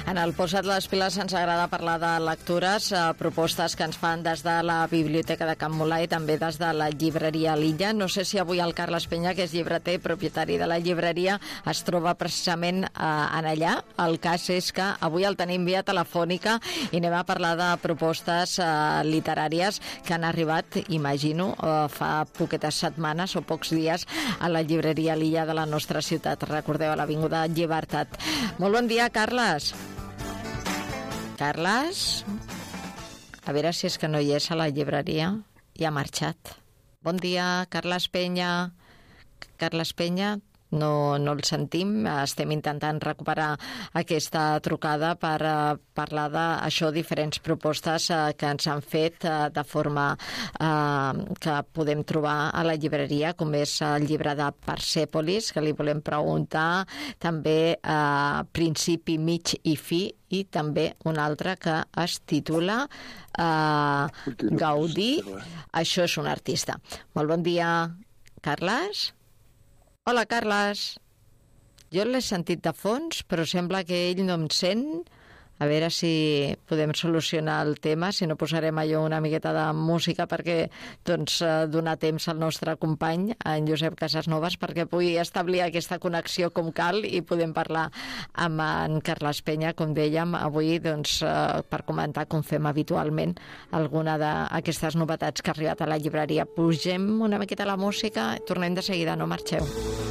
En el Posa't les piles ens agrada parlar de lectures, propostes que ens fan des de la Biblioteca de Can Mulà i també des de la llibreria L'Illa. No sé si avui el Carles Peña, que és llibreter i propietari de la llibreria, es troba precisament en allà. El cas és que avui el tenim via telefònica i anem a parlar de propostes literàries que han arribat, imagino, fa poquetes setmanes o pocs dies a la llibreria L'Illa de la nostra ciutat. Recordeu, a l'Avinguda Llibertat. Molt bon dia, Carles. Carles? A veure si és que no hi és a la llibreria. Ja ha marxat. Bon dia, Carles Peña. Carles Peña, no el sentim. Estem intentant recuperar aquesta trucada per parlar d'això, diferents propostes que ens han fet de forma que podem trobar a la llibreria, com és el llibre de Persèpolis, que li volem preguntar, també Principi, mig i fi, i també un altre que es titula Gaudí. Això és un artista. Molt bon dia, Carles. Hola, Carles. Jo l'he sentit de fons, però sembla que ell no em sent. A veure si podem solucionar el tema, si no posarem allò una miqueta de música perquè donar temps al nostre company, en Josep Casasnovas, perquè pugui establir aquesta connexió com cal i podem parlar amb en Carles Peña, com dèiem, avui per comentar, com fem habitualment, alguna d'aquestes novetats que ha arribat a la llibreria. Pugem una miqueta la música, tornem de seguida, no marxeu.